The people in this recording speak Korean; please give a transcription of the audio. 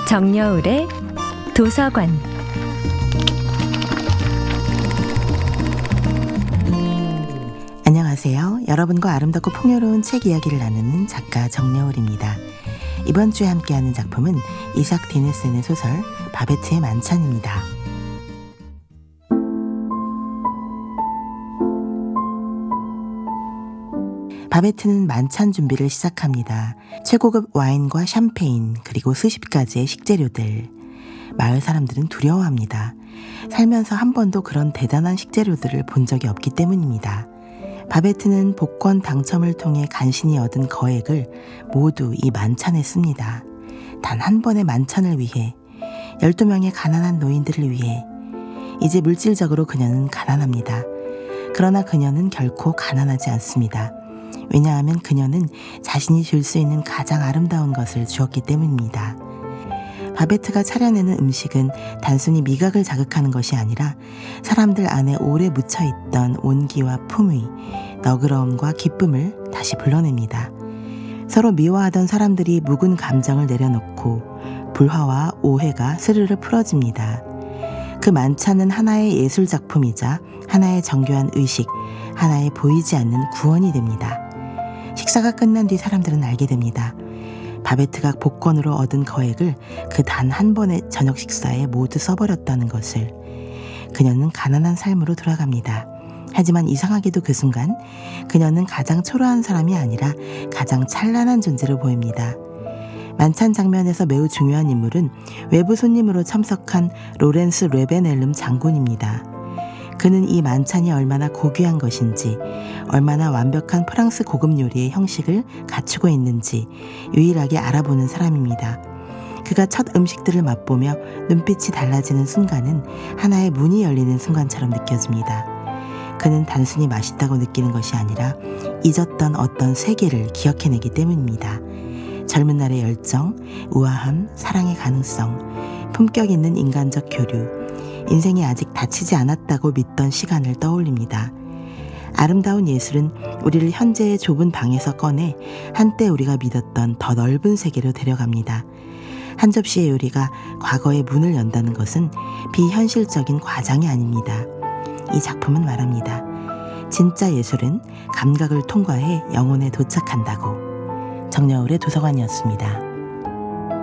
정여울의 도서관. 안녕하세요. 여러분과 아름답고 풍요로운 책 이야기를 나누는 작가 정여울입니다. 이번 주에 함께하는 작품은 이삭 디네센의 소설 바베트의 만찬입니다. 바베트는 만찬 준비를 시작합니다. 최고급 와인과 샴페인 그리고 수십 가지의 식재료들. 마을 사람들은 두려워합니다. 살면서 한 번도 그런 대단한 식재료들을 본 적이 없기 때문입니다. 바베트는 복권 당첨을 통해 간신히 얻은 거액을 모두 이 만찬에 씁니다. 단 한 번의 만찬을 위해, 12명의 가난한 노인들을 위해. 이제 물질적으로 그녀는 가난합니다. 그러나 그녀는 결코 가난하지 않습니다. 왜냐하면 그녀는 자신이 줄 수 있는 가장 아름다운 것을 주었기 때문입니다. 바베트가 차려내는 음식은 단순히 미각을 자극하는 것이 아니라 사람들 안에 오래 묻혀있던 온기와 품위, 너그러움과 기쁨을 다시 불러냅니다. 서로 미워하던 사람들이 묵은 감정을 내려놓고 불화와 오해가 스르르 풀어집니다. 그 만찬은 하나의 예술작품이자 하나의 정교한 의식, 하나의 보이지 않는 구원이 됩니다. 식사가 끝난 뒤 사람들은 알게 됩니다. 바베트가 복권으로 얻은 거액을 그 단 한 번의 저녁 식사에 모두 써버렸다는 것을. 그녀는 가난한 삶으로 돌아갑니다. 하지만 이상하게도 그 순간 그녀는 가장 초라한 사람이 아니라 가장 찬란한 존재로 보입니다. 만찬 장면에서 매우 중요한 인물은 외부 손님으로 참석한 로렌스 레베넬름 장군입니다. 그는 이 만찬이 얼마나 고귀한 것인지, 얼마나 완벽한 프랑스 고급 요리의 형식을 갖추고 있는지 유일하게 알아보는 사람입니다. 그가 첫 음식들을 맛보며 눈빛이 달라지는 순간은 하나의 문이 열리는 순간처럼 느껴집니다. 그는 단순히 맛있다고 느끼는 것이 아니라 잊었던 어떤 세계를 기억해내기 때문입니다. 젊은 날의 열정, 우아함, 사랑의 가능성, 품격 있는 인간적 교류, 인생이 아직 닫히지 않았다고 믿던 시간을 떠올립니다. 아름다운 예술은 우리를 현재의 좁은 방에서 꺼내 한때 우리가 믿었던 더 넓은 세계로 데려갑니다. 한 접시의 요리가 과거의 문을 연다는 것은 비현실적인 과장이 아닙니다. 이 작품은 말합니다. 진짜 예술은 감각을 통과해 영혼에 도착한다고. 정여울의 도서관이었습니다.